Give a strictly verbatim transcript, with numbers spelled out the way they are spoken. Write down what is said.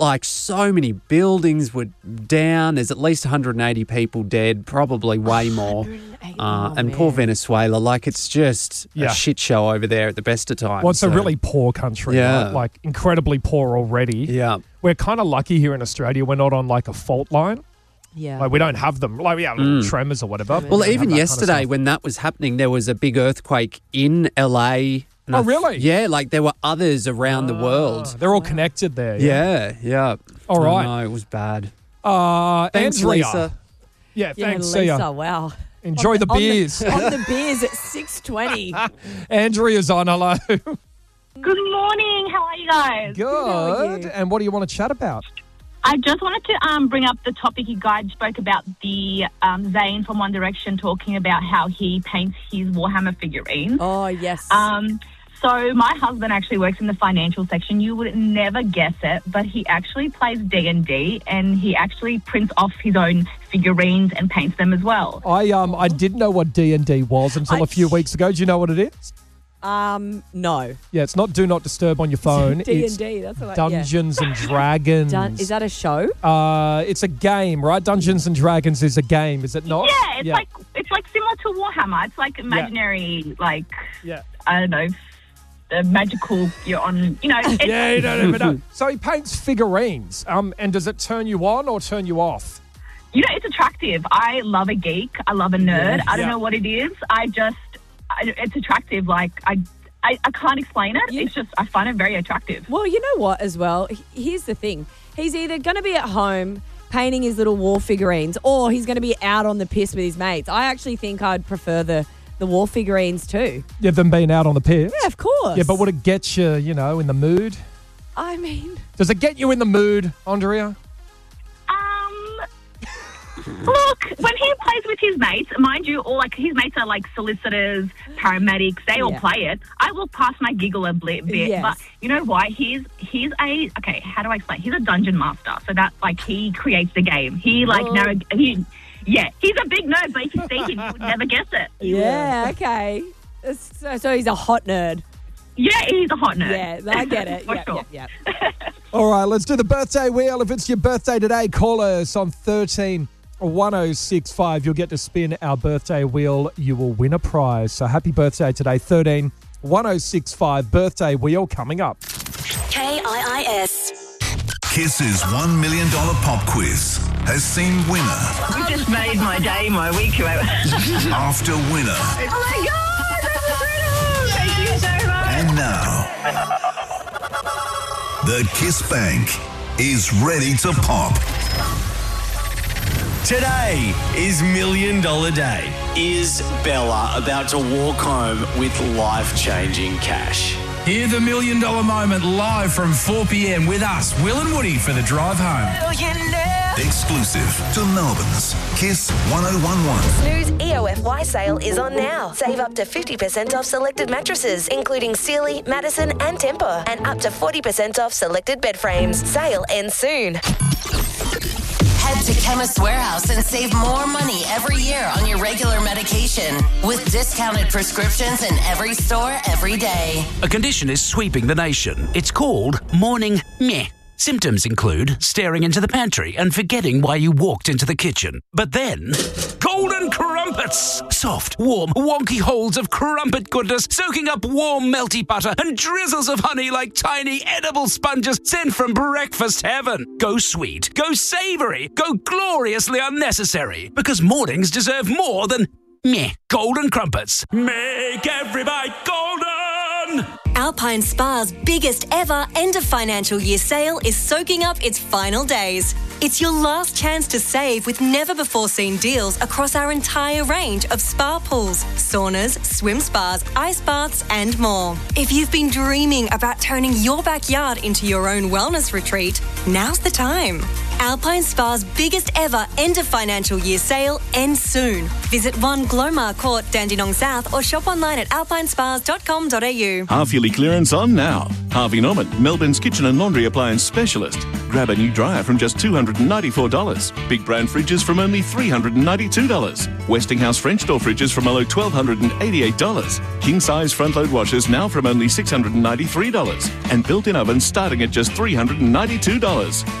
like so many buildings were down. There's at least one hundred eighty people dead, probably way more. Uh, oh, and man. poor Venezuela, like it's just Yeah. a shit show over there at the best of times. Well, it's so- a really poor country, Yeah. right? Like incredibly poor already. Yeah. We're kind of lucky here in Australia. We're not on like a fault line. Yeah. Like we don't have them. Like we have little tremors or whatever. but we Well, don't have even that kind of yesterday stuff. when that was happening, there was a big earthquake in L A. and Oh, I th- really? Yeah, like there were others around the Ah, world. they're all connected there. Yeah, yeah. All right. No, it was bad. Uh, Thanks, Andrea. Lisa. Yeah, Yeah, thanks. See Lisa, ya. wow. Enjoy On the on beers. on the beers at six twenty. Andrea's on. Hello. Good morning. How are you guys? how are Good. you? And what do you want to chat about? I just wanted to um, bring up the topic you guys spoke about, the um, Zayn from One Direction talking about how he paints his Warhammer figurines. Oh, yes. Um, so my husband actually works in the financial section. You would never guess it, but he actually plays D and D, and he actually prints off his own figurines and paints them as well. I um I didn't know what D and D was until I- a few weeks ago. Do you know what it is? um, no. Yeah, it's not Do Not Disturb on your phone. D It's and D, that's what I... Dungeons and Dragons. Yeah. Dun- is that a show? Uh, it's a game, right? Dungeons and Dragons is a game, is it not? Yeah, it's like it's like similar to Warhammer. It's like imaginary, like yeah. I don't know, uh, magical. You're on, you know. It's, Yeah, you don't even know. So he paints figurines. Um, and does it turn you on or turn you off? You know, it's attractive. I love a geek. I love a nerd. Yeah. I don't Yeah. know what it is. I just, I, it's attractive. Like, I, I, I can't explain it. Yeah. It's just, I find it very attractive. Well, you know what, as well? H- Here's the thing. He's either going to be at home painting his little war figurines or he's going to be out on the piss with his mates. I actually think I'd prefer the, the war figurines too. Yeah, them being out on the piss. Yeah, of course. Yeah, but would it get you, you know, in the mood? I mean... Does it get you in the mood, Andrea? Um, look, when he plays with his mates, mind you, all like his mates are like solicitors, paramedics. They all Yeah. play it. I will pass my giggle a bit, bit Yes. but you know why? He's he's a okay. How do I explain? He's a dungeon master, so that like he creates the game. He like Oh. narrow. He, yeah, he's a big nerd, but if you see him, you would never guess it. Yeah, okay. So, so he's a hot nerd. Yeah, he's a hot nerd. Yeah, I get it. For Yep, sure. yep, yep. All right, let's do the birthday wheel. If it's your birthday today, call us on thirteen one oh six five. You'll get to spin our birthday wheel. You will win a prize. So happy birthday today, thirteen one oh six five. Birthday wheel coming up. K I I S. Kiss's one million dollars pop quiz has seen winner You just made my day, my week. after winner. Oh my God, that's incredible! Thank you so much. And now, the Kiss Bank is ready to pop. Today is Million Dollar Day. Is Bella about to walk home with life-changing cash? Hear the Million Dollar Moment live from four p.m. with us, Will and Woody, for the drive home. Exclusive to Melbourne's Kiss one oh one one. Snooze E O F Y sale is on now. Save up to fifty percent off selected mattresses, including Sealy, Madison, and Tempur, and up to forty percent off selected bed frames. Sale ends soon. Head to Chemist Warehouse and save more money every year on your regular medication with discounted prescriptions in every store every day. A condition is sweeping the nation. It's called morning meh. Symptoms include staring into the pantry and forgetting why you walked into the kitchen. But then, golden crumpets! Soft, warm, wonky holes of crumpet goodness soaking up warm, melty butter and drizzles of honey like tiny edible sponges sent from breakfast heaven. Go sweet, go savory, go gloriously unnecessary. Because mornings deserve more than meh. Golden crumpets. Make every bite golden! Alpine Spa's biggest ever end of financial year sale is soaking up its final days. It's your last chance to save with never-before-seen deals across our entire range of spa pools, saunas, swim spas, ice baths and more. If you've been dreaming about turning your backyard into your own wellness retreat, now's the time. Alpine Spa's biggest ever end of financial year sale ends soon. Visit one Glomar Court, Dandenong South, or shop online at alpine spas dot com dot a u. Half-yearly clearance on now. Harvey Norman, Melbourne's kitchen and laundry appliance specialist. Grab a new dryer from just two hundred ninety-four dollars. Big brand fridges from only three hundred ninety-two dollars. Westinghouse French door fridges from a low one thousand two hundred eighty-eight dollars. King-size front-load washers now from only six hundred ninety-three dollars. And built-in ovens starting at just three hundred ninety-two dollars.